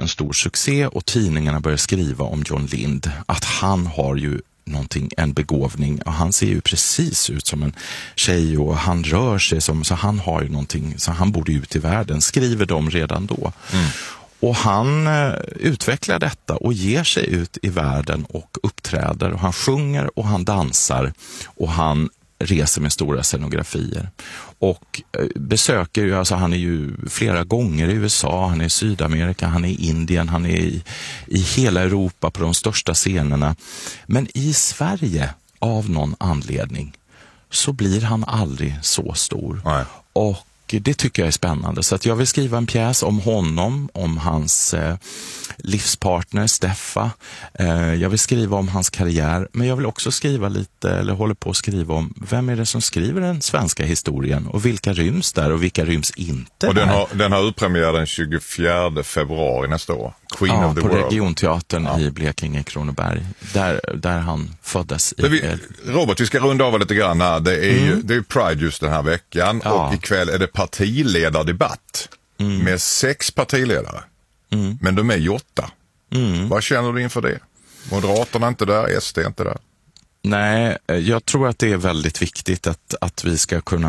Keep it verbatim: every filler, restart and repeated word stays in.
en stor succé och tidningarna börjar skriva om John Lind, att han har ju någonting, en begåvning, och han ser ju precis ut som en tjej och han rör sig som, så han har ju någonting, så han borde ut i världen, skriver de redan då. Mm. Och han eh, utvecklar detta och ger sig ut i världen och uppträder, och han sjunger och han dansar och han reser med stora scenografier och eh, besöker ju, alltså han är ju flera gånger i U S A, han är i Sydamerika, han är i Indien, han är i, i hela Europa på de största scenerna. Men i Sverige, av någon anledning, så blir han aldrig så stor. Nej. Och det tycker jag är spännande. Så att jag vill skriva en pjäs om honom, om hans eh, livspartner Steffa. Eh, jag vill skriva om hans karriär, men jag vill också skriva lite, eller håller på att skriva om vem är det som skriver den svenska historien och vilka ryms där och vilka ryms inte. Och den har, den har utpremiär den tjugofjärde februari nästa år. Queen ja, of the på World. Regionteatern ja. i Blekinge, Kronoberg. Där, där han föddes. I, vi, Robert, vi ska runda av lite grann här. Det är mm. ju det är Pride just den här veckan. Ja. Och ikväll är det partiledardebatt mm. med sex partiledare. Mm. Men de är ju åtta. Mm. Vad känner du inför det? Moderaterna är inte där, S D är inte där. Nej, jag tror att det är väldigt viktigt att, att vi ska kunna